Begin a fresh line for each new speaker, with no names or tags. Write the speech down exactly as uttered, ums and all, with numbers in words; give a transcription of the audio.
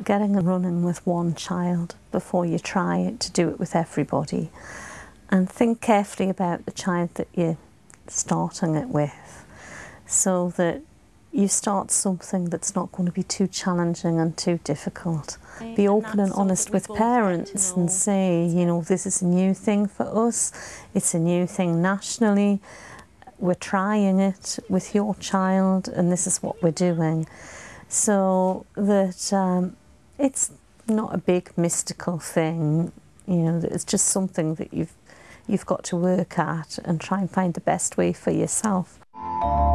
getting and running with one child before you try to do it with everybody. And think carefully about the child that you're starting it with, so that you start something that's not going to be too challenging and too difficult. Be open and honest with parents and say, you know, this is a new thing for us, it's a new thing nationally, we're trying it with your child and this is what we're doing. So that um, it's not a big mystical thing, you know, it's just something that you've, you've got to work at and try and find the best way for yourself.